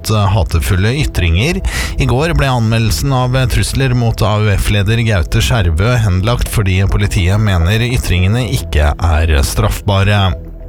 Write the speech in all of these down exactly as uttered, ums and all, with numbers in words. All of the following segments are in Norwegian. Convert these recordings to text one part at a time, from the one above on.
mot hatefulle ytringer. I går ble anmeldelsen av trusler mot A U F-leder Gaute Skjervø henlagt fordi politiet mener ytringene ikke er straffbare.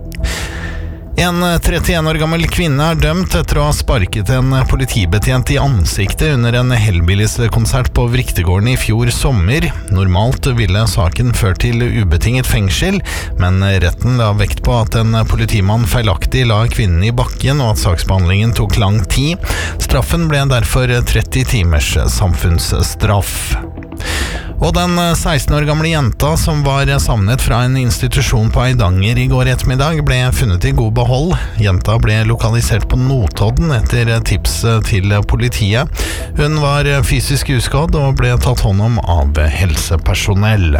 En trettien år gammel kvinne er dømt etter å ha sparket en politibetjent i ansiktet under en Hellbillies-konsert på Vriktegården i fjor sommer. Normalt ville saken ført til ubetinget fengsel, men retten la vekt på at en politimann feilaktig la kvinnen i bakken og at saksbehandlingen tok lang tid. Straffen ble derfor tretti timers samfunnsstraff. Og den seksten år gamle jenta som var savnet fra en institusjon på Eidanger i går ettermiddag ble funnet i god behold. Jenta ble lokalisert på Notodden etter tips til politiet. Hun var fysisk uskadd og ble tatt hånd om av helsepersonell.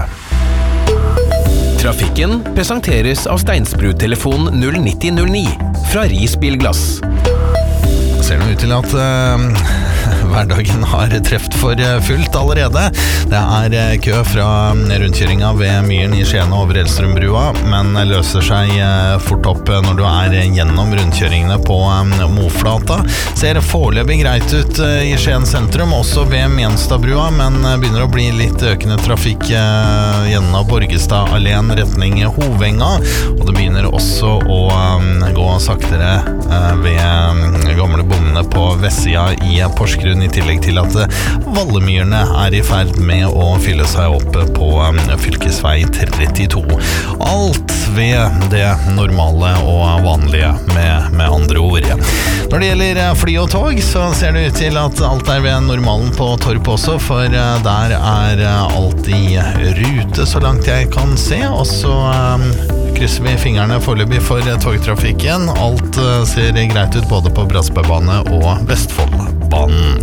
Trafikken presenteres av Steinsbrud-telefon null nitti null ni fra Ris Bilglass. Ser det ut til at uh, hverdagen har treft for fullt allerede. Det er kø fra rundkjøringa ved Myren i Skien og over Elstrømbrua, men løser seg fort opp når du er gjennom rundkjøringene på Moflata. Ser foreløpig greit ut i Skien sentrum, også ved Menstadbrua, men begynner å bli litt økende trafikk gjennom Borgestad alene retning Hovenga, og det begynner også å gå saktere ved gamle bommene på vestsida i Porsgrunn, i tillegg til at Vallemyrene er i ferd med å fylle seg opp på fylkesvei trettito. Alt ved det normale og vanlige, med, med andre ord. Når det gjelder fly og tog, så ser det ut til at alt er ved normalen på Torp også, for der er alt i rute så langt jeg kan se, og så krysser vi fingrene foreløpig for togtrafikken. Alt ser greit ut både på Bratsbergbane og Vestfoldbanen.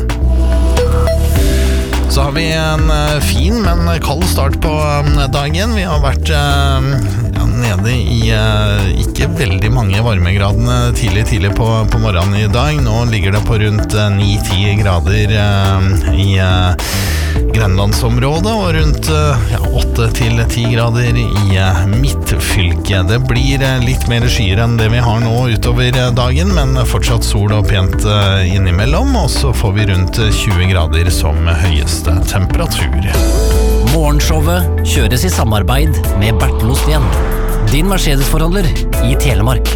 Så har vi en fin, men kald start på dagen. Vi har vært ja, nede i ikke veldig mange varmegradene tidlig, tidlig på, på morgenen i dag. Nå ligger det på rundt ni til ti grader i Grenlandsområdet, og rundt ja, åtte til ti grader i midtfylket. Det blir litt mer skyer enn det vi har nå utover dagen, men fortsatt sol og pent innimellom, og så får vi rundt tjue grader som høyeste temperatur. Morgenshowet kjøres i samarbeid med Bertel Osten, din Mercedes-forhandler i Telemark.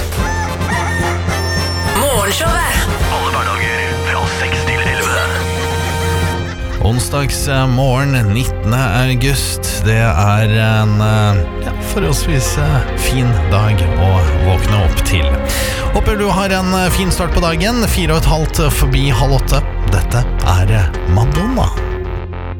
Morgenshowet! Alle hverdager fra seks til elleve. Onsdags morgen nittende august. Det er en ja, forholdsvis fin dag å våkne opp til. Håper du har en fin start på dagen. Fire og et halvt forbi halv åtte. Dette er Madonna.